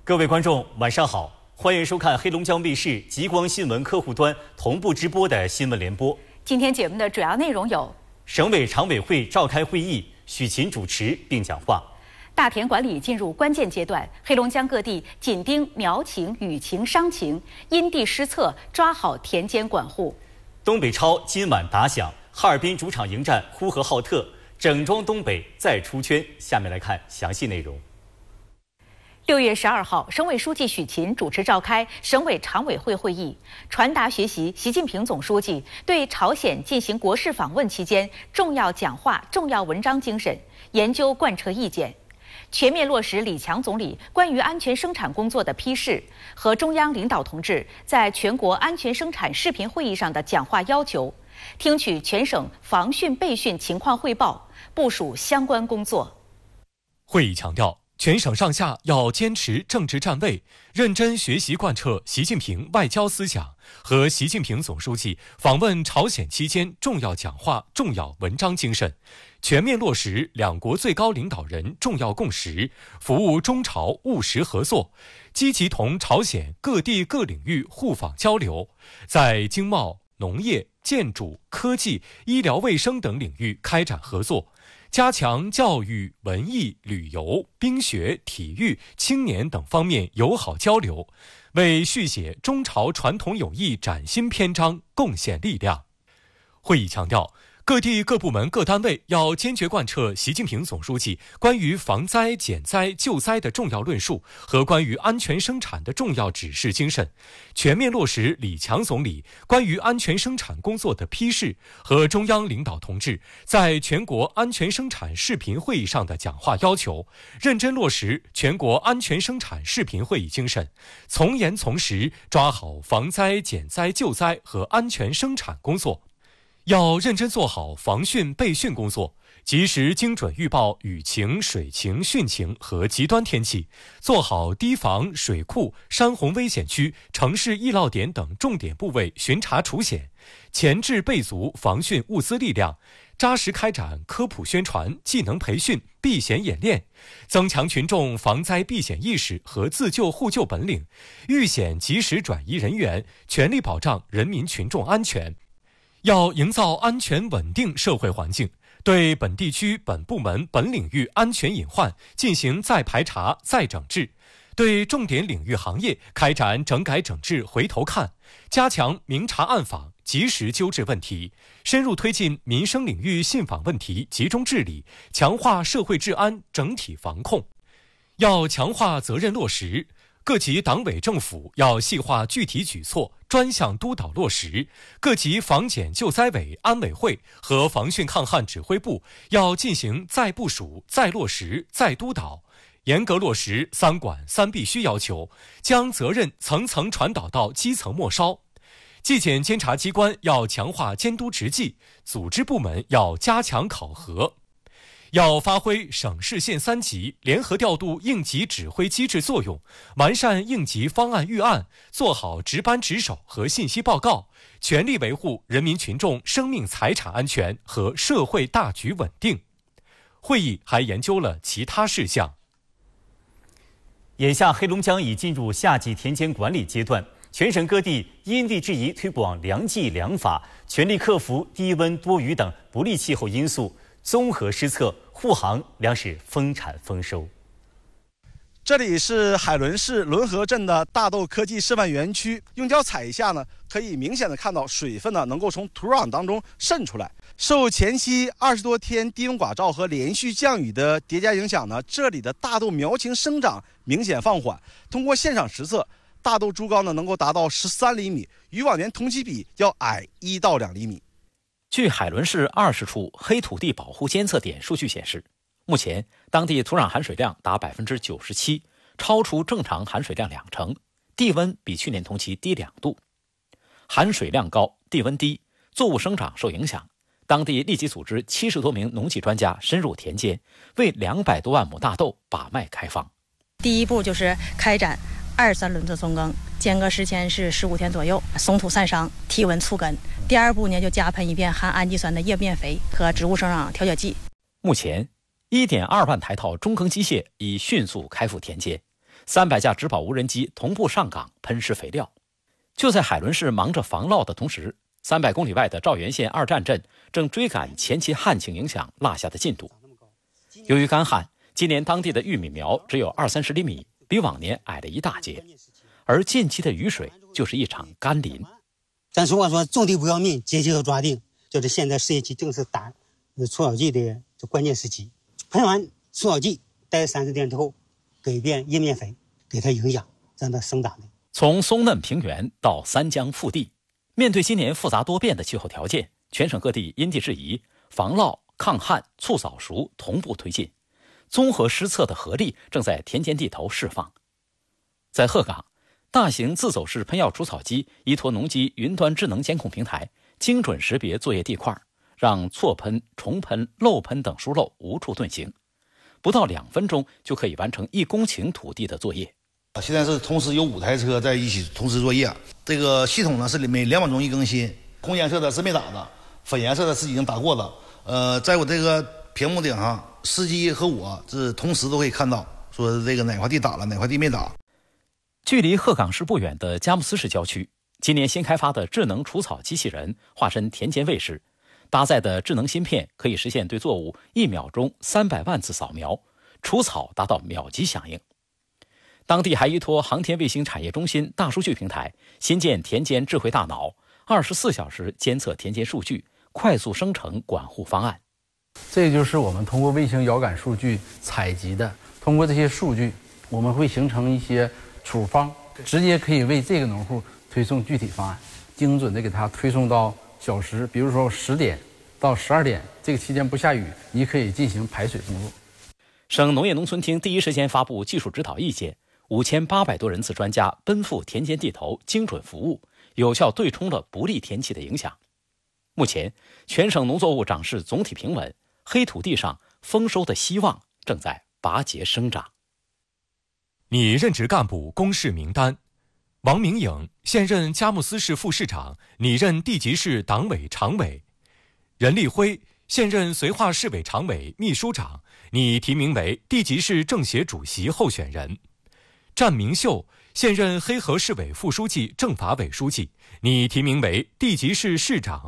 各位观众，晚上好，欢迎收看黑龙江卫视极光新闻客户端同步直播的新闻联播。 今天节目的主要内容有： 省委常委会召开会议，许勤主持并讲话； 大田管理进入关键阶段，黑龙江各地紧盯苗情、雨情、伤情，因地施策，抓好田间管护； 东北超今晚打响，哈尔滨主场迎战呼和浩特，整装东北再出圈。下面来看详细内容。 6月12号，省委书记许勤主持召开省委常委会会议，传达学习习近平总书记对朝鲜进行国事访问期间重要讲话、重要文章精神，研究贯彻意见，全面落实李强总理关于安全生产工作的批示和中央领导同志在全国安全生产视频会议上的讲话要求，听取全省防汛备汛情况汇报，部署相关工作。 会议强调，全省上下要坚持政治站位，认真学习贯彻习近平外交思想和习近平总书记访问朝鲜期间重要讲话、重要文章精神，全面落实两国最高领导人重要共识，服务中朝务实合作，积极同朝鲜各地各领域互访交流，在经贸、农业、建筑、科技、医疗卫生等领域开展合作，加强教育、文艺、旅游、冰雪、体育、青年等方面友好交流，为续写中朝传统友谊崭新篇章贡献力量。会议强调，各地各部门各单位要坚决贯彻习近平总书记关于防灾减灾救灾的重要论述和关于安全生产的重要指示精神，全面落实李强总理关于安全生产工作的批示和中央领导同志在全国安全生产视频会议上的讲话要求，认真落实全国安全生产视频会议精神，从严从实抓好防灾减灾救灾和安全生产工作。要认真做好防汛备汛工作，及时精准预报雨情、水情、汛情和极端天气，做好堤防、水库、山洪危险区、城市易涝点等重点部位巡查除险，前置备足防汛物资力量，扎实开展科普宣传、技能培训、避险演练，增强群众防灾避险意识和自救互救本领，遇险及时转移人员，全力保障人民群众安全。要营造安全稳定社会环境，对本地区本部门本领域安全隐患进行再排查再整治，对重点领域行业开展整改整治回头看，加强明察暗访及时纠治问题，深入推进民生领域信访问题集中治理，强化社会治安整体防控。要强化责任落实，各级党委政府要细化具体举措，专项督导落实，各级防检救灾委、安委会和防汛抗旱指挥部要进行再部署、再落实、再督导，严格落实3管3必须要求，将责任层层传导到基层末梢。纪检监察机关要强化监督执纪，组织部门要加强考核。要发挥省市县3级联合调度应急指挥机制作用，完善应急方案预案，做好值班值守和信息报告，全力维护人民群众生命财产安全和社会大局稳定。会议还研究了其他事项。 眼下黑龙江已进入夏季田间管理阶段，全省各地因地制宜推广良技良法，全力克服低温多雨等不利气候因素，综合施策护航粮食丰产丰收。 这里是海伦市伦河镇的大豆科技示范园区，用脚踩一下呢，可以明显的看到水分呢能够从土壤当中渗出来。受前期20多天低温寡照和连续降雨的叠加影响呢，这里的大豆苗情生长明显放缓。通过现场实测，大豆株高呢能够达到13厘米，与往年同期比要矮1到2厘米。 据海伦市20处黑土地保护监测点数据显示，目前当地土壤含水量达97%，超出正常含水量20%，地温比去年同期低2度。含水量高，地温低，作物生长受影响。当地立即组织70多名农技专家深入田间，为200多万亩大豆把脉开放。 第一步就是开展2-3轮次松耕，间隔时间是15天左右，松土散伤，提稳促根。第二步呢，就加喷一遍含氨基酸的叶变肥和植物生长调节剂。 目前，1.2万台套中耕机械已迅速开赴田间 300架植保无人机同步上岗喷施肥料。就在海伦市忙着防涝的同时，300公里外的赵源县2站镇正追赶前期旱情影响落下的进度。由于干旱，今年当地的玉米苗只有20-30厘米，比往年矮了一大截，而近期的雨水就是一场甘霖。 咱俗话说，种地不要命，节气要抓定，就是现在事业期正是打除草剂的关键时期。喷完除草剂，待30天之后，给一遍叶面肥，给它营养，让它生长的。 从松嫩平原到三江腹地，面对今年复杂多变的气候条件，全省各地因地制宜，防涝、抗旱、促早熟同步推进，综合施策的合力正在田间地头释放。在鹤岗，大型自走式喷药除草机依托农机云端智能监控平台，精准识别作业地块，让错喷、重喷、漏喷等疏漏无处遁形，不到2分钟就可以完成1公顷土地的作业。 现在是同时有5台车在一起同时作业，这个系统呢是每2分钟1更新，红颜色的是没打的，粉颜色的是已经打过的。在我这个屏幕顶上，司机和我是同时都可以看到，说这个哪块地打了，哪块地没打。 距离鹤岗市不远的佳木斯市郊区，今年新开发的智能除草机器人化身田间卫士，搭载的智能芯片可以实现对作物1秒钟300万次扫描，除草达到秒级响应。当地还依托航天卫星产业中心大数据平台，新建田间智慧大脑，24小时监测田间数据，快速生成管护方案。 这就是我们通过卫星遥感数据采集的，通过这些数据，我们会形成一些处方，直接可以为这个农户推送具体方案，精准的给他推送到小时，比如说10点到12点这个期间不下雨，你可以进行排水工作。 省农业农村厅第一时间发布技术指导意见，5800多人次专家奔赴田间地头，精准服务，有效对冲了不利天气的影响。目前，全省农作物长势总体平稳，黑土地上丰收的希望正在拔节生长。 拟任职干部公示名单：王明颖，现任佳木斯市副市长，拟任地级市党委常委；任立辉，现任绥化市委常委、秘书长，拟提名为地级市政协主席候选人；战明秀，现任黑河市委副书记、政法委书记，拟提名为地级市市长